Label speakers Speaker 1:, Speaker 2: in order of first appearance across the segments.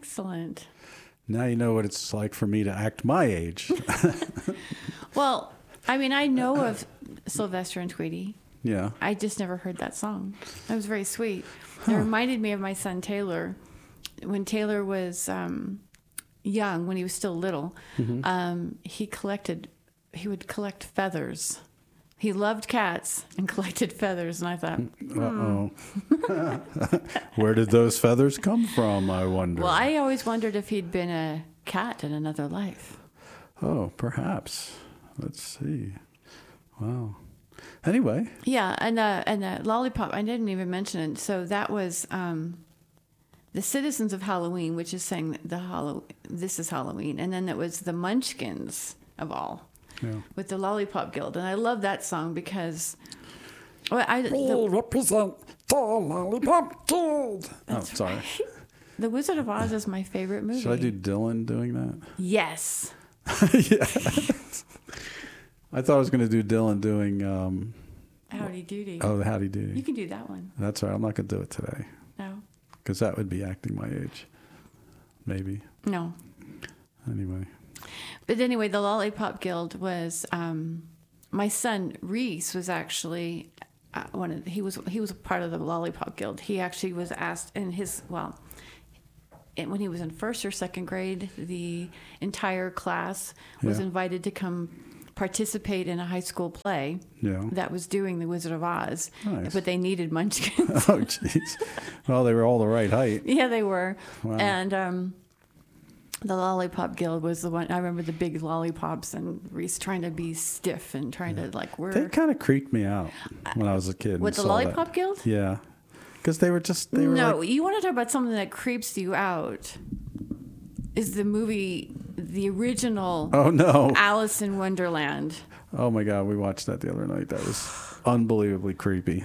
Speaker 1: Excellent.
Speaker 2: Now you know what it's like for me to act my age.
Speaker 1: Well, I mean, I know of Sylvester and Tweety.
Speaker 2: Yeah.
Speaker 1: I just never heard that song. That was very sweet. It reminded me of my son Taylor. When Taylor was young, when he was still little, he would collect feathers. He loved cats and collected feathers, and I thought,
Speaker 2: Uh-oh. Where did those feathers come from, I wonder?
Speaker 1: Well, I always wondered if he'd been a cat in another life.
Speaker 2: Oh, perhaps. Let's see. Wow. Anyway.
Speaker 1: Yeah, and the Lollipop, I didn't even mention it. So that was the Citizens of Halloween, which is saying this is Halloween. And then it was the Munchkins of all.
Speaker 2: Yeah.
Speaker 1: With the Lollipop Guild. And I love that song because...
Speaker 3: We represent the Lollipop Guild.
Speaker 2: Oh, sorry.
Speaker 1: Right. The Wizard of Oz is my favorite movie.
Speaker 2: Should I do Dylan doing that?
Speaker 1: Yes.
Speaker 2: Yeah. I thought I was going to do Dylan doing...
Speaker 1: Howdy Doody.
Speaker 2: Oh, the Howdy Doody.
Speaker 1: You can do that one.
Speaker 2: That's all right. I'm not going to do it today.
Speaker 1: No.
Speaker 2: Because that would be acting my age. Maybe.
Speaker 1: No.
Speaker 2: Anyway.
Speaker 1: But anyway, the Lollipop Guild was my son Reese was actually he was a part of the Lollipop Guild. He actually was asked in when he was in first or second grade, the entire class was invited to come participate in a high school play that was doing the Wizard of Oz.
Speaker 2: Nice.
Speaker 1: But they needed munchkins.
Speaker 2: Oh, jeez. Well, they were all the right height.
Speaker 1: Yeah, they were.
Speaker 2: Wow.
Speaker 1: And the Lollipop Guild was the one. I remember the big lollipops and Reese trying to be stiff and trying to
Speaker 2: They kind of creeped me out when I was a kid.
Speaker 1: With the Lollipop Guild?
Speaker 2: Yeah. Because they were
Speaker 1: No,
Speaker 2: like,
Speaker 1: you want to talk about something that creeps you out is the movie, the original
Speaker 2: oh, no.
Speaker 1: Alice in Wonderland.
Speaker 2: Oh, my God. We watched that the other night. That was unbelievably creepy.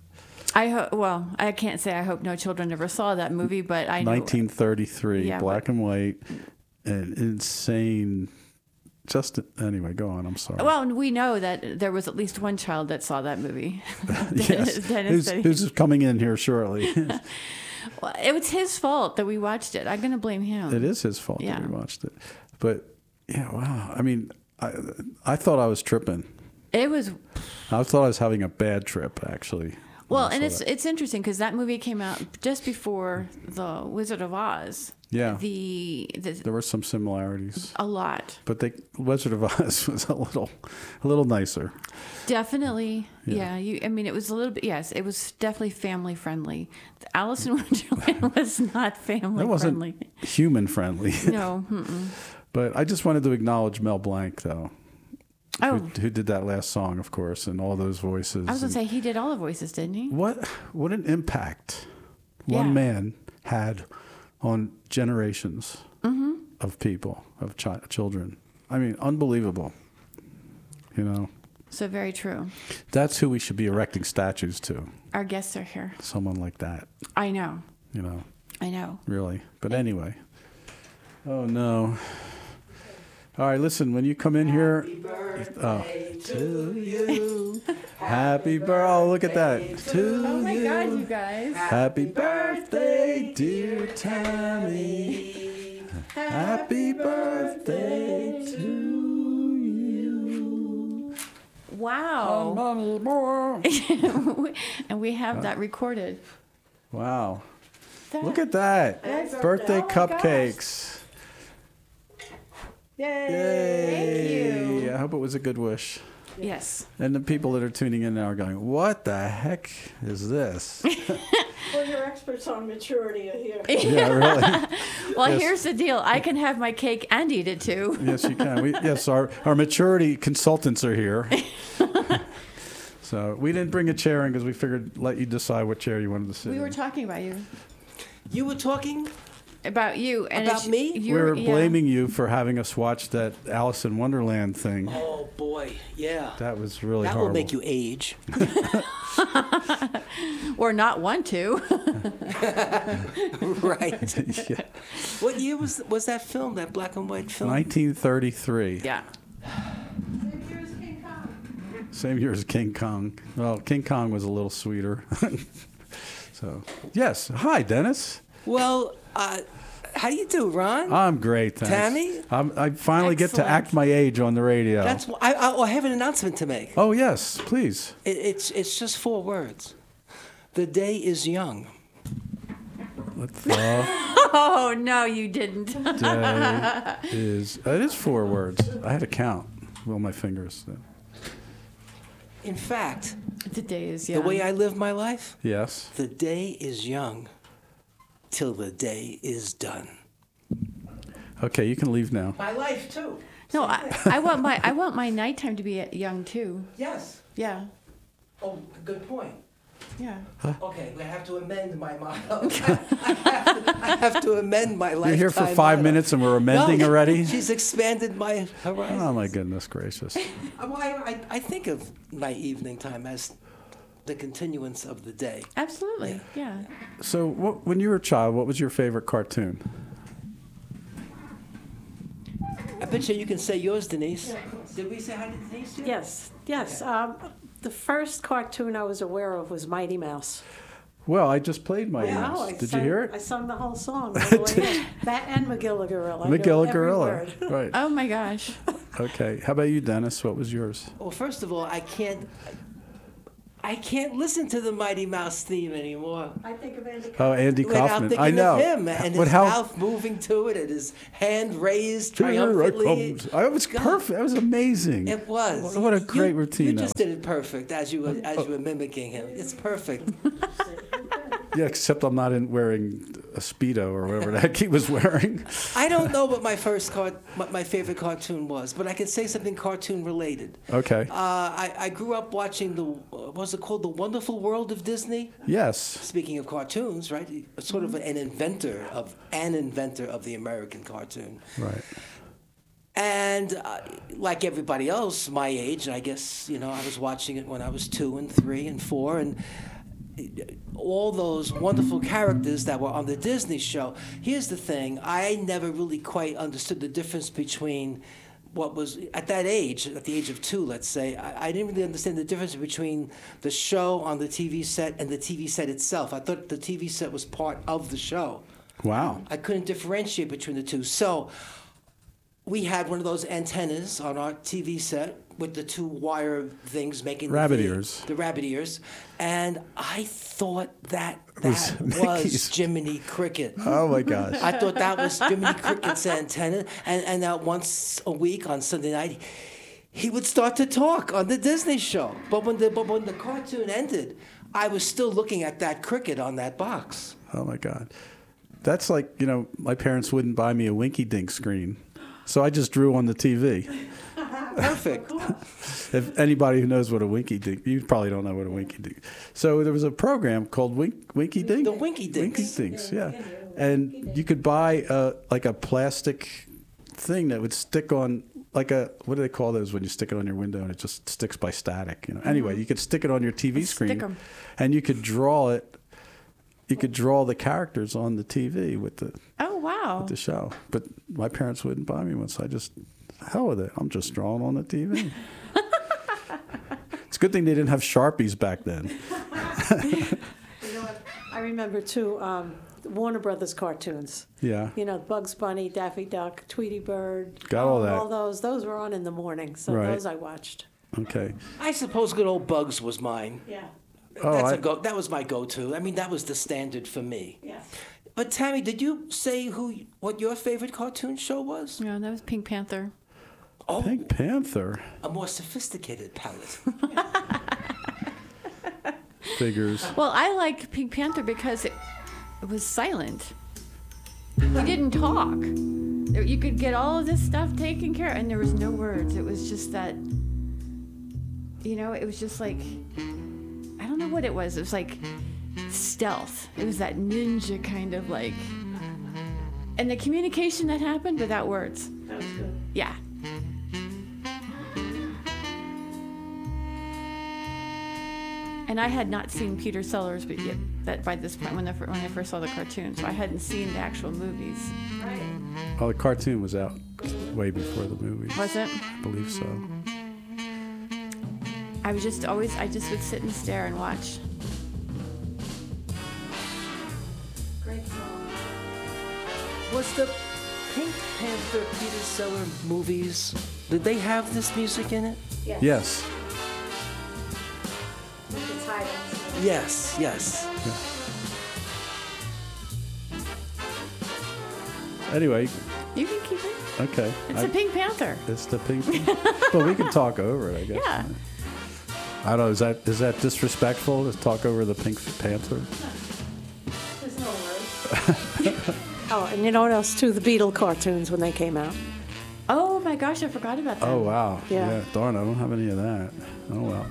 Speaker 1: I can't say I hope no children ever saw that movie, but I know.
Speaker 2: 1933, black and white, and insane. Anyway, go on. I'm sorry.
Speaker 1: Well, we know that there was at least one child that saw that movie.
Speaker 2: Yes. Who's coming in here shortly.
Speaker 1: Well, it was his fault that we watched it. I'm going to blame him.
Speaker 2: It is his fault that we watched it. But, yeah, wow. I mean, I thought I was tripping.
Speaker 1: It was...
Speaker 2: I thought I was having a bad trip, actually.
Speaker 1: Well, and it's interesting because that movie came out just before The Wizard of Oz.
Speaker 2: Yeah.
Speaker 1: There
Speaker 2: were some similarities.
Speaker 1: A lot.
Speaker 2: But the Wizard of Oz was a little nicer.
Speaker 1: Definitely. Yeah. I mean, it was a little bit, yes, it was definitely family friendly. Alice in Wonderland was not family
Speaker 2: it wasn't
Speaker 1: friendly.
Speaker 2: Human friendly.
Speaker 1: No.
Speaker 2: But I just wanted to acknowledge Mel Blanc, though.
Speaker 1: Oh.
Speaker 2: Who did that last song, of course, and all those voices.
Speaker 1: I was going to say, he did all the voices, didn't he?
Speaker 2: What an impact one man had on generations of people, of children. I mean, unbelievable. You know?
Speaker 1: So very true.
Speaker 2: That's who we should be erecting statues to.
Speaker 1: Our guests are here.
Speaker 2: Someone like that.
Speaker 1: I know.
Speaker 2: You know?
Speaker 1: I know.
Speaker 2: Really. But anyway. Oh, no. All right, listen, when you come in here... Happy birthday to you. Happy birthday. Oh, look at that.
Speaker 1: Oh, my God, you guys.
Speaker 2: Happy birthday, dear Tammy. Happy birthday to you.
Speaker 1: Wow.
Speaker 3: And many more.
Speaker 1: And we have that recorded.
Speaker 2: Wow. Look at that. Birthday cupcakes.
Speaker 1: Yay. Thank you.
Speaker 2: I hope it was a good wish.
Speaker 1: Yes.
Speaker 2: And the people that are tuning in now are going, what the heck is this?
Speaker 4: Well, your experts on maturity are here.
Speaker 2: Yeah, really.
Speaker 1: Well,
Speaker 2: Yes.
Speaker 1: here's the deal. I can have my cake and eat it too.
Speaker 2: Yes, you can. Our maturity consultants are here. So we didn't bring a chair in because we figured let you decide what chair you wanted to sit
Speaker 1: We
Speaker 2: in.
Speaker 1: were talking about you.
Speaker 4: You were talking
Speaker 1: About you. And
Speaker 4: about me?
Speaker 2: We were blaming you for having us watch that Alice in Wonderland thing.
Speaker 4: Oh boy, yeah.
Speaker 2: That was really
Speaker 4: That
Speaker 2: horrible.
Speaker 4: will make you age.
Speaker 1: Or not want to.
Speaker 4: Right.
Speaker 2: Yeah.
Speaker 4: What year was that film? That black and white film?
Speaker 2: 1933.
Speaker 1: Yeah.
Speaker 2: Same year as King Kong. Well, King Kong was a little sweeter. So, yes. Hi, Dennis.
Speaker 4: Well, How do you do, Ron?
Speaker 2: I'm great, thanks.
Speaker 4: Tammy?
Speaker 2: I finally get to
Speaker 1: Excellent.
Speaker 2: act my age on the radio.
Speaker 4: That's I have an announcement to make.
Speaker 2: Oh, yes, please.
Speaker 4: It's just 4 words. The day is young.
Speaker 2: The
Speaker 1: Oh no, you didn't.
Speaker 2: day is... It is 4 words. I had to count with my fingers.
Speaker 4: In fact,
Speaker 1: The day is
Speaker 4: the
Speaker 1: young.
Speaker 4: way I live my life,
Speaker 2: Yes.
Speaker 4: the day is young till the day is done.
Speaker 2: Okay, you can leave now.
Speaker 4: My life too.
Speaker 1: No, I want my nighttime to be young too.
Speaker 4: Yes.
Speaker 1: Yeah,
Speaker 4: Oh, good point.
Speaker 1: yeah.
Speaker 4: Okay, I have to amend my motto. I have to amend my life.
Speaker 2: You're here for 5 minutes and we're amending already?
Speaker 4: She's expanded my horizons.
Speaker 2: Oh, my goodness gracious.
Speaker 4: Well, I think of my evening time as the continuance of the day.
Speaker 1: Absolutely. Yeah.
Speaker 2: So, when you were a child, what was your favorite cartoon?
Speaker 4: I bet you can say yours, Denise. Did we say hi to Denise yet?
Speaker 5: Yes. The first cartoon I was aware of was Mighty Mouse.
Speaker 2: Well, I just played Mighty
Speaker 5: Oh,
Speaker 2: Mouse.
Speaker 5: I
Speaker 2: Did you
Speaker 5: sang-
Speaker 2: hear
Speaker 5: I
Speaker 2: it?
Speaker 5: sung the whole song. All the way in. That and McGilla Gorilla. I know
Speaker 2: Miguel
Speaker 5: every
Speaker 2: Gorilla.
Speaker 5: word.
Speaker 2: Right.
Speaker 1: Oh my gosh.
Speaker 2: Okay. How about you, Dennis? What was yours?
Speaker 4: Well, first of all, I can't listen to the Mighty Mouse theme anymore.
Speaker 5: I think of Andy
Speaker 2: Oh, Andy
Speaker 4: Without
Speaker 2: Kaufman.
Speaker 4: thinking
Speaker 2: I know.
Speaker 4: of him and
Speaker 2: But
Speaker 4: his
Speaker 2: how?
Speaker 4: mouth moving to it and his hand raised
Speaker 2: Here I
Speaker 4: triumphantly.
Speaker 2: comes. I was
Speaker 4: God,
Speaker 2: perfect. That was amazing.
Speaker 4: It was.
Speaker 2: What a great
Speaker 4: You
Speaker 2: routine.
Speaker 4: just
Speaker 2: that
Speaker 4: did it perfect as you were mimicking him. It's perfect.
Speaker 2: Yeah, except I'm not wearing a Speedo or whatever the heck he was wearing.
Speaker 4: I don't know what what my favorite cartoon was, but I can say something cartoon related.
Speaker 2: Okay.
Speaker 4: I grew up watching what was it called? The Wonderful World of Disney.
Speaker 2: Yes.
Speaker 4: Speaking of cartoons, right? Sort of an inventor of the American cartoon.
Speaker 2: Right.
Speaker 4: And like everybody else my age, I guess, I was watching it when I was 2 and 3 and 4, and all those wonderful characters that were on the Disney show. Here's the thing. I never really quite understood the difference between what was, at that age, at the age of 2, let's say, I didn't really understand the difference between the show on the TV set and the TV set itself. I thought the TV set was part of the show.
Speaker 2: Wow.
Speaker 4: I couldn't differentiate between the two. So we had one of those antennas on our TV set with the 2 wire things making
Speaker 2: Rabbit ears.
Speaker 4: The rabbit ears. And I thought that
Speaker 2: Was
Speaker 4: was
Speaker 2: Mickey's.
Speaker 4: Jiminy Cricket.
Speaker 2: Oh my gosh.
Speaker 4: I thought that was Jiminy Cricket's antenna. And that once a week on Sunday night, he would start to talk on the Disney show. But when the cartoon ended, I was still looking at that cricket on that box.
Speaker 2: Oh my God. That's like, my parents wouldn't buy me a Winky Dink screen. So I just drew on the TV.
Speaker 4: Perfect.
Speaker 2: If anybody who knows what a Winky Dink, you probably don't know what a Winky Dink. So there was a program called Winky Dink.
Speaker 4: The Winky Dinks.
Speaker 2: Winky Dinks, yeah. And you could buy like a plastic thing that would stick on, like what do they call those when you stick it on your window and it just sticks by static? Anyway, you could stick it on your TV screen,
Speaker 1: Stick 'em.
Speaker 2: and you could draw it. You could draw the characters on the TV with
Speaker 1: Oh wow.
Speaker 2: the show. But my parents wouldn't buy me one, so I just, hell with it. I'm just drawing on the TV. It's a good thing they didn't have Sharpies back then.
Speaker 5: I remember too, Warner Brothers cartoons.
Speaker 2: Yeah.
Speaker 5: Bugs Bunny, Daffy Duck, Tweety Bird.
Speaker 2: Got all that.
Speaker 5: All those were on in the morning, so
Speaker 2: Right.
Speaker 5: those I watched.
Speaker 2: Okay.
Speaker 4: I suppose good old Bugs was mine.
Speaker 5: Yeah.
Speaker 2: Oh,
Speaker 4: That was my go-to. I mean, that was the standard for me.
Speaker 5: Yes.
Speaker 4: But Tammy, did you say what your favorite cartoon show was?
Speaker 1: Yeah, that was Pink Panther.
Speaker 4: Oh,
Speaker 2: Pink Panther
Speaker 4: a more sophisticated palette.
Speaker 2: figures.
Speaker 1: Well, I liked Pink Panther because it was silent. He didn't talk. You could get all of this stuff taken care of, and there was no words. It was just that, it was just like, I don't know what it was. It was like stealth. It was that ninja kind of like, and the communication that happened without words.
Speaker 5: That was good.
Speaker 1: Yeah. And I had not seen Peter Sellers yet by this point when I first saw the cartoon, so I hadn't seen the actual movies.
Speaker 5: Right.
Speaker 2: Oh, the cartoon was out way before the movies.
Speaker 1: Was it?
Speaker 2: I believe so.
Speaker 1: I just would sit and stare and watch.
Speaker 5: Great song.
Speaker 4: Was the Pink Panther Peter Sellers movies, did they have this music in it?
Speaker 2: Yes.
Speaker 5: With the titles.
Speaker 4: Yes, yes.
Speaker 2: Anyway,
Speaker 1: You can keep it.
Speaker 2: okay.
Speaker 1: It's the Pink Panther.
Speaker 2: It's the Pink. But we can talk over it, I guess.
Speaker 1: Yeah.
Speaker 2: I don't know. Is that disrespectful to talk over the Pink Panther?
Speaker 5: There's no words. Oh, and you know what else too? The Beatle cartoons when they came out.
Speaker 1: Oh my gosh, I forgot about that.
Speaker 2: Oh wow.
Speaker 5: Yeah.
Speaker 2: Darn, I don't have any of that. Oh well.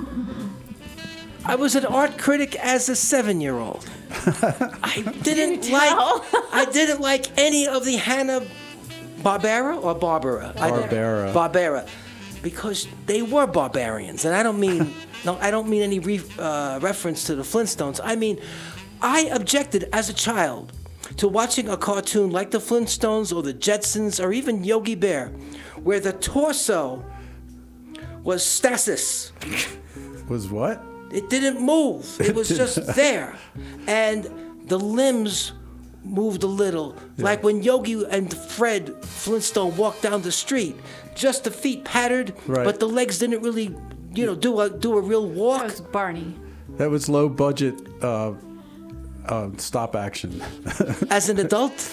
Speaker 4: I was an art critic as a 7-year-old. I didn't like any of the Hanna-Barbera or Barbara. Barbera, because they were barbarians, and I don't mean any reference to the Flintstones. I mean, I objected as a child to watching a cartoon like the Flintstones or the Jetsons or even Yogi Bear, where the torso was stasis.
Speaker 2: Was what?
Speaker 4: It didn't move. It was just there. And the limbs moved a little. Like when Yogi and Fred Flintstone walked down the street. Just the feet pattered,
Speaker 2: Right.
Speaker 4: but the legs didn't really, do a real walk.
Speaker 1: That was Barney.
Speaker 2: That was low budget stop action.
Speaker 4: As an adult,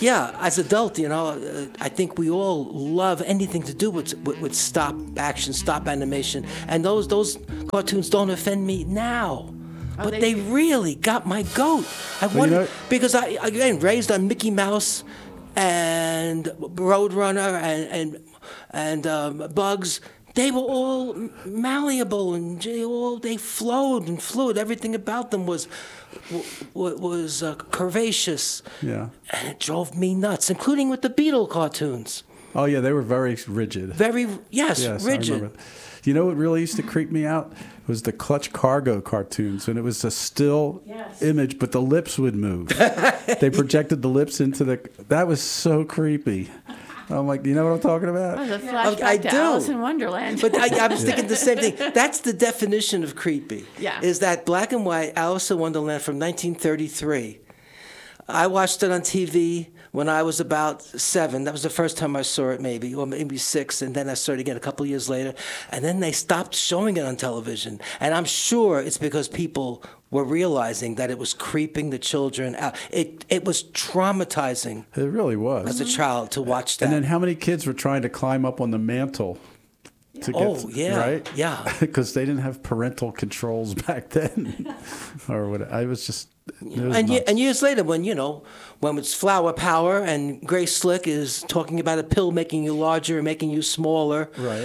Speaker 4: I think we all love anything to do with stop action, stop animation, and those cartoons don't offend me now. But they really got my goat. I wonder because I again raised on Mickey Mouse and Roadrunner and Bugs. They were all malleable and they flowed and fluid. Everything about them was curvaceous.
Speaker 2: Yeah.
Speaker 4: And it drove me nuts, including with the Beatle cartoons.
Speaker 2: Oh yeah, they were very rigid.
Speaker 4: Yes,
Speaker 2: I
Speaker 4: rigid.
Speaker 2: remember. You know what really used to creep me out? It was the Clutch Cargo cartoons, and it was a still image, but the lips would move. They projected the lips into that was so creepy. I'm like, you know what I'm talking about?
Speaker 1: That was a flashback
Speaker 4: I
Speaker 1: to
Speaker 4: do.
Speaker 1: Alice in Wonderland.
Speaker 4: But I was thinking the same thing. That's the definition of creepy.
Speaker 1: Yeah.
Speaker 4: Is that black and white Alice in Wonderland from 1933. I watched it on TV when I was about 7. That was the first time I saw it, maybe, or maybe 6. And then I saw it again a couple years later. And then they stopped showing it on television. And I'm sure it's because people were realizing that it was creeping the children out. It was traumatizing
Speaker 2: It really was.
Speaker 4: as a child to watch that.
Speaker 2: And then how many kids were trying to climb up on the mantle to get right?
Speaker 4: Yeah.
Speaker 2: Because they didn't have parental controls back then, or what? I was just.
Speaker 4: And years later, when it's Flower Power and Grace Slick is talking about a pill making you larger and making you smaller,
Speaker 2: Right.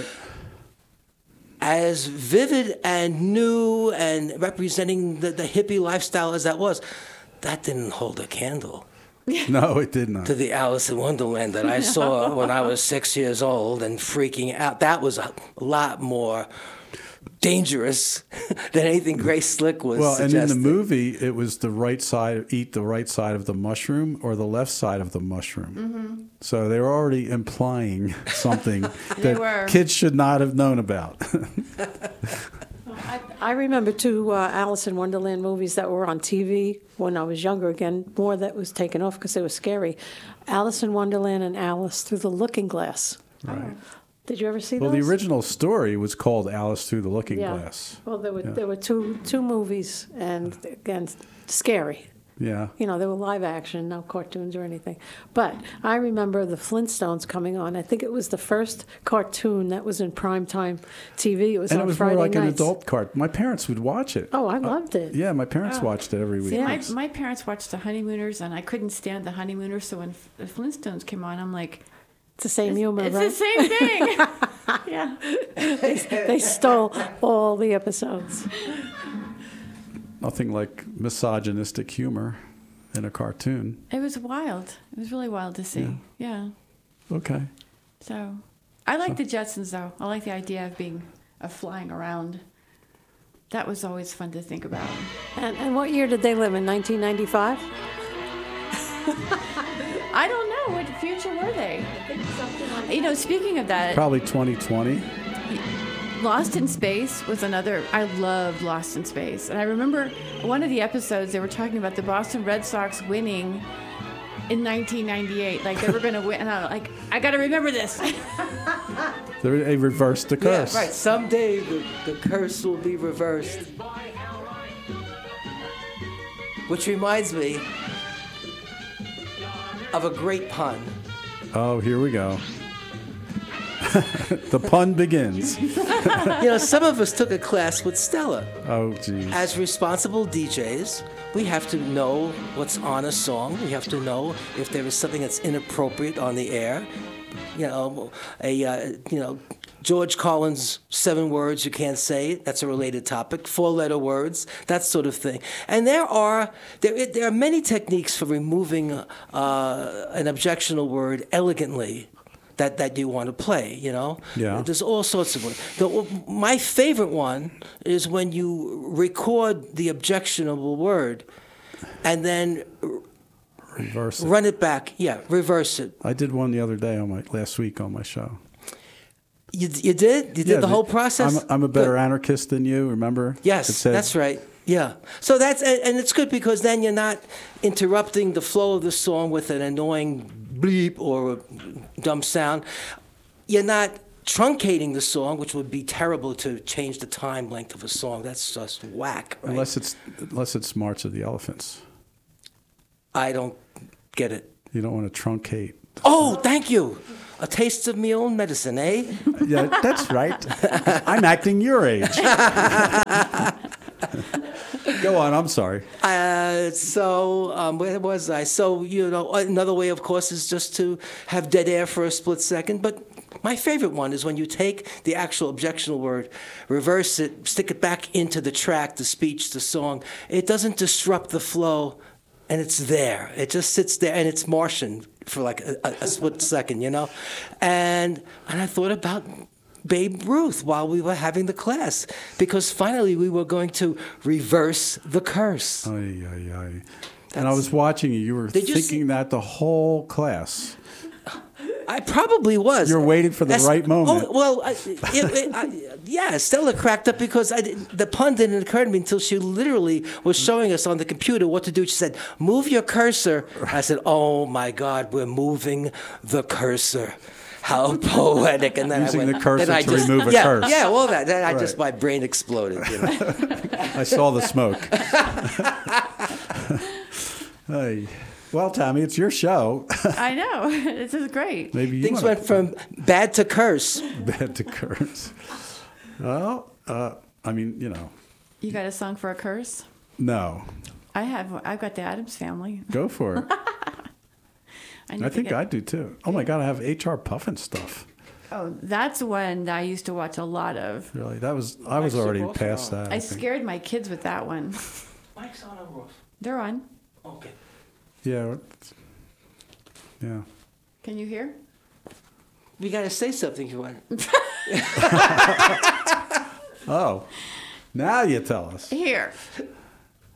Speaker 4: as vivid and new and representing the hippie lifestyle as that was, that didn't hold a candle
Speaker 2: No, it did not.
Speaker 4: to the Alice in Wonderland that I saw when I was 6 years old and freaking out. That was a lot more dangerous than anything Grace Slick was suggesting.
Speaker 2: And in the movie, it was the right side, eat the right side of the mushroom or the left side of the mushroom.
Speaker 1: Mm-hmm.
Speaker 2: So they were already implying something that
Speaker 1: were.
Speaker 2: kids should not have known about.
Speaker 5: I remember two Alice in Wonderland movies that were on TV when I was younger. Again, more that was taken off because they were scary. Alice in Wonderland and Alice Through the Looking Glass.
Speaker 2: Right.
Speaker 5: Did you ever see
Speaker 2: Well,
Speaker 5: those?
Speaker 2: the original story was called Alice Through the Looking Glass.
Speaker 5: Well, there were two movies, and again, scary.
Speaker 2: Yeah.
Speaker 5: They were live action, no cartoons or anything. But I remember the Flintstones coming on. I think it was the first cartoon that was in primetime TV. It was
Speaker 2: And
Speaker 5: on
Speaker 2: it was
Speaker 5: Friday
Speaker 2: more like
Speaker 5: nights.
Speaker 2: an adult cartoon. My parents would watch it.
Speaker 5: Oh, I loved it.
Speaker 2: Yeah, my parents watched it every week.
Speaker 1: See, my parents watched The Honeymooners, and I couldn't stand The Honeymooners. So when the Flintstones came on, I'm like,
Speaker 5: It's the same humor,
Speaker 1: it's
Speaker 5: right?
Speaker 1: the same thing. Yeah.
Speaker 5: They stole all the episodes.
Speaker 2: Nothing like misogynistic humor in a cartoon.
Speaker 1: It was wild. It was really wild to see. Yeah.
Speaker 2: Okay.
Speaker 1: So I like the Jetsons, though. I like the idea of flying around. That was always fun to think about.
Speaker 5: And what year did they live in? 1995?
Speaker 1: I don't know. What future were they? Speaking of that,
Speaker 2: Probably 2020.
Speaker 1: Lost in Space was another. I loved Lost in Space. And I remember one of the episodes, they were talking about the Boston Red Sox winning in 1998. Like they were going to win. And I'm like, I got to remember this.
Speaker 2: They reversed the curse.
Speaker 4: Yeah, right. Someday the curse will be reversed. Which reminds me of a great pun.
Speaker 2: Oh, here we go. The pun begins.
Speaker 4: Some of us took a class with Stella.
Speaker 2: Oh, geez.
Speaker 4: As responsible DJs, we have to know what's on a song. We have to know if there is something that's inappropriate on the air. George Collins, 7 words you can't say. That's a related topic. 4-letter words, that sort of thing. And there are many techniques for removing an objectionable word elegantly. That you want to play,
Speaker 2: Yeah.
Speaker 4: There's all sorts of ones. My favorite one is when you record the objectionable word and then
Speaker 2: Reverse it.
Speaker 4: run it back. Yeah, reverse it.
Speaker 2: I did one the other day last week on my show.
Speaker 4: You did? You did the whole process?
Speaker 2: I'm a better
Speaker 4: Good.
Speaker 2: anarchist than you, remember?
Speaker 4: Yes,
Speaker 2: It said-
Speaker 4: that's right. Yeah. So and it's good because then you're not interrupting the flow of the song with an annoying bleep or a dumb sound. You're not truncating the song, which would be terrible to change the time length of a song. That's just whack. Right?
Speaker 2: Unless it's March of the Elephants.
Speaker 4: I don't get it.
Speaker 2: You don't want to truncate.
Speaker 4: Oh, thank you. A taste of my own medicine, eh?
Speaker 2: Yeah, that's right. I'm acting your age. Go on, I'm sorry.
Speaker 4: Where was I? So, another way, of course, is just to have dead air for a split second. But my favorite one is when you take the actual objectionable word, reverse it, stick it back into the track, the speech, the song. It doesn't disrupt the flow, and it's there. It just sits there, and it's Martian for like a split second, And I thought about Babe Ruth while we were having the class, because finally we were going to reverse the curse.
Speaker 2: Ay, ay, ay. And I was watching you. You were
Speaker 4: Did you
Speaker 2: thinking that the whole class.
Speaker 4: I probably was.
Speaker 2: You're waiting for the right moment.
Speaker 4: Oh, well, yeah, Stella cracked up because the pun didn't occur to me until she literally was showing us on the computer what to do. She said, "Move your cursor." I said, "Oh my God, we're moving the cursor." How poetic! And then
Speaker 2: Using
Speaker 4: I went,
Speaker 2: the cursor
Speaker 4: then I
Speaker 2: to
Speaker 4: just,
Speaker 2: remove a
Speaker 4: yeah,
Speaker 2: curse.
Speaker 4: Yeah, all that. Then
Speaker 2: Right.
Speaker 4: my brain exploded.
Speaker 2: I saw the smoke. Hey. Well, Tammy, it's your show.
Speaker 1: I know. This is great.
Speaker 2: Maybe you
Speaker 4: Things
Speaker 2: wanna-
Speaker 4: went from bad to curse.
Speaker 2: bad to curse. Well,
Speaker 1: You got a song for a curse?
Speaker 2: no.
Speaker 1: I've got the Addams Family.
Speaker 2: Go for it.
Speaker 1: need
Speaker 2: I
Speaker 1: to
Speaker 2: think
Speaker 1: get-
Speaker 2: I do too. Oh my God, I have HR Puffin stuff.
Speaker 1: Oh, that's one I used to watch a lot of.
Speaker 2: Really, I was already
Speaker 4: off
Speaker 2: past
Speaker 4: now.
Speaker 2: that.
Speaker 1: I
Speaker 2: think.
Speaker 1: scared my kids with that one.
Speaker 4: Mike's on or off?
Speaker 1: They're on.
Speaker 4: Okay.
Speaker 2: Yeah. Yeah.
Speaker 1: Can you hear?
Speaker 4: We got to say something, you want.
Speaker 2: Oh, now you tell us.
Speaker 1: Here.